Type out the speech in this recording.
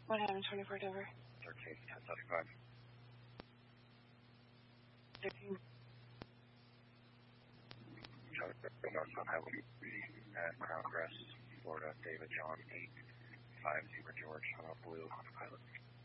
What happened, 24 Denver? 13, 1075. 13. Northbound Highway at Crown Crest, Florida, David John 850 George, Blue, Pilot.